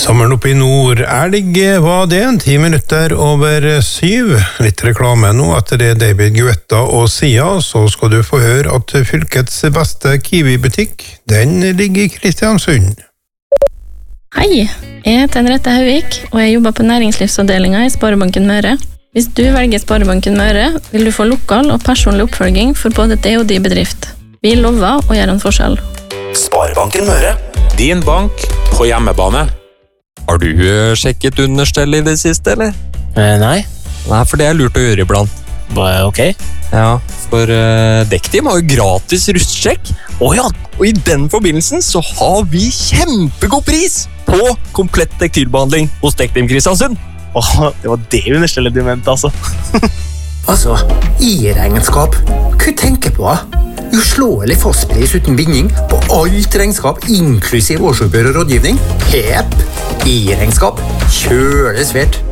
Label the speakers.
Speaker 1: Sommeren oppe i nord. Elg var det 10 minutter over 7. Litt reklame nå etter det David Guetta og Sia, så skal du få høre at fylkets beste Kiwi-butikk, den ligger i Kristiansund.
Speaker 2: Hei, jeg heter Henriette Hauvik, og jeg jobber på næringslivsavdelingen i Sparebanken Møre. Hvis du velger Sparebanken Møre, vil du få lokal og personlig oppfølging for både det og din bedrift. Vi lover å gjøre en forskjell.
Speaker 3: Sparebanken Møre. Din bank på hjemmebane.
Speaker 4: Har du sjekket understell i det siste, eller?
Speaker 5: Nei.
Speaker 4: Nei, for det er lurt å gjøre iblant.
Speaker 5: Ok.
Speaker 4: Ja, for Dektim har jo gratis rustsjekk.
Speaker 5: Ja, og i den forbindelsen så har vi kjempegod pris på komplett tektilbehandling hos Dektim Kristiansund. Det var det understellet du mente, altså.
Speaker 6: Altså, i-regnskap. Hva tenker på? Uslåelig fastpris uten binding på alt regnskap, inklusiv årsoppgjør og rådgivning. Pep! I-regnskap. Kjøle svært.